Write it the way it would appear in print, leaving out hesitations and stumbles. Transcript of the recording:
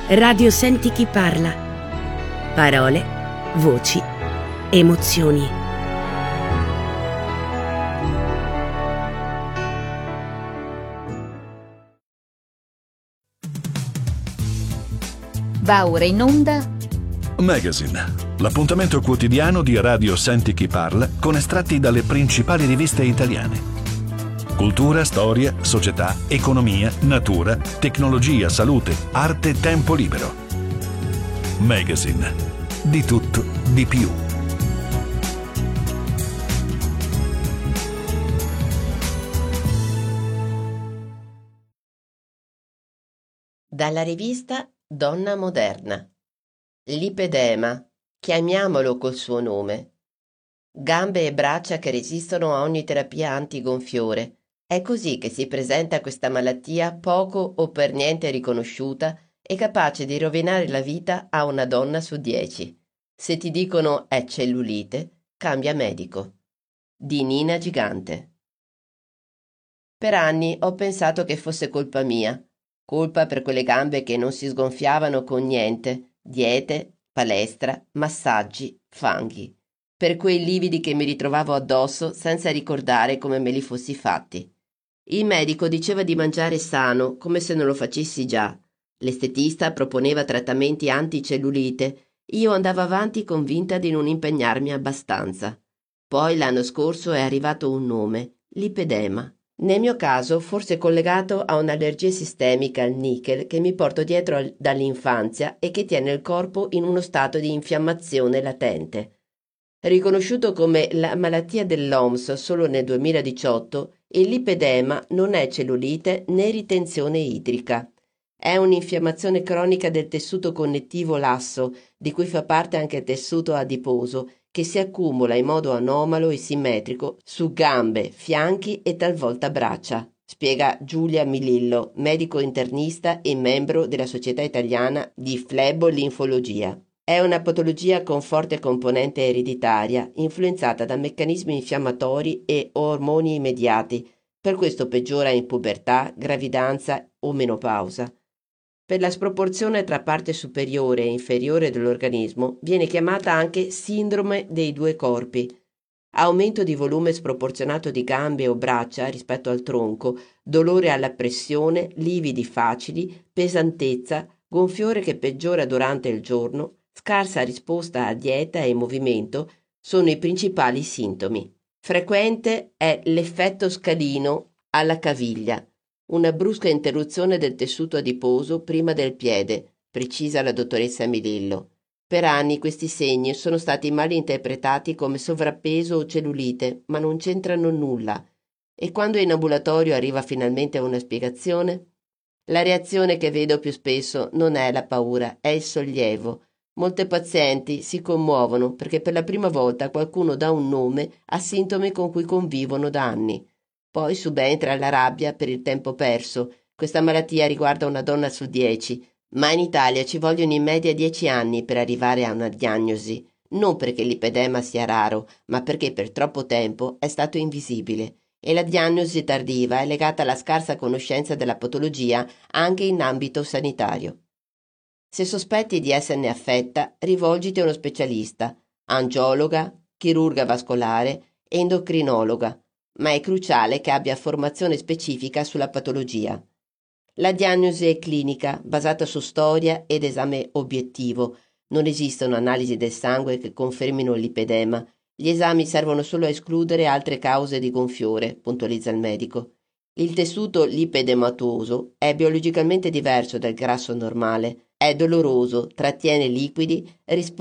Radio Senti chi parla. Parole, voci, emozioni. Va ora in onda Magazine, l'appuntamento quotidiano di Radio Senti chi parla con estratti dalle principali riviste italiane. Cultura, storia, società, economia, natura, tecnologia, salute, arte, tempo libero. Magazine, di tutto, di più. Dalla rivista Donna Moderna. Lipedema, chiamiamolo col suo nome. Gambe e braccia che resistono a ogni terapia antigonfiore. È così che si presenta questa malattia poco o per niente riconosciuta e capace di rovinare la vita a una donna su 10. Se ti dicono è cellulite, cambia medico. Di Nina Gigante. Per anni ho pensato che fosse colpa mia. Colpa per quelle gambe che non si sgonfiavano con niente, diete, palestra, massaggi, fanghi. Per quei lividi che mi ritrovavo addosso senza ricordare come me li fossi fatti. Il medico diceva di mangiare sano, come se non lo facessi già. L'estetista proponeva trattamenti anticellulite. Io andavo avanti convinta di non impegnarmi abbastanza. Poi l'anno scorso è arrivato un nome, lipedema. Nel mio caso forse collegato a un'allergia sistemica al nichel che mi porto dietro dall'infanzia e che tiene il corpo in uno stato di infiammazione latente. Riconosciuto come la malattia dell'OMS solo nel 2018, il lipedema non è cellulite né ritenzione idrica. È un'infiammazione cronica del tessuto connettivo lasso, di cui fa parte anche il tessuto adiposo, che si accumula in modo anomalo e simmetrico su gambe, fianchi e talvolta braccia, spiega Giulia Milillo, medico internista e membro della Società Italiana di Flebolinfologia. È una patologia con forte componente ereditaria, influenzata da meccanismi infiammatori e ormoni immediati, per questo peggiora in pubertà, gravidanza o menopausa. Per la sproporzione tra parte superiore e inferiore dell'organismo viene chiamata anche sindrome dei due corpi. Aumento di volume sproporzionato di gambe o braccia rispetto al tronco, dolore alla pressione, lividi facili, pesantezza, gonfiore che peggiora durante il giorno, scarsa risposta a dieta e movimento sono i principali sintomi. Frequente è l'effetto scalino alla caviglia, una brusca interruzione del tessuto adiposo prima del piede, precisa la dottoressa Milillo. Per anni questi segni sono stati mal interpretati come sovrappeso o cellulite, ma non c'entrano nulla. E quando in ambulatorio arriva finalmente una spiegazione? La reazione che vedo più spesso non è la paura, è il sollievo. Molte pazienti si commuovono perché per la prima volta qualcuno dà un nome a sintomi con cui convivono da anni. Poi subentra la rabbia per il tempo perso. Questa malattia riguarda una donna su 10, ma in Italia ci vogliono in media 10 anni per arrivare a una diagnosi. Non perché l'ipedema sia raro, ma perché per troppo tempo è stato invisibile. E la diagnosi tardiva è legata alla scarsa conoscenza della patologia anche in ambito sanitario. Se sospetti di esserne affetta, rivolgiti a uno specialista, angiologa, chirurga vascolare, endocrinologa, ma è cruciale che abbia formazione specifica sulla patologia. La diagnosi è clinica, basata su storia ed esame obiettivo. Non esistono analisi del sangue che confermino il lipedema. Gli esami servono solo a escludere altre cause di gonfiore, puntualizza il medico. Il tessuto lipedematoso è biologicamente diverso dal grasso normale. È doloroso, trattiene liquidi, risponde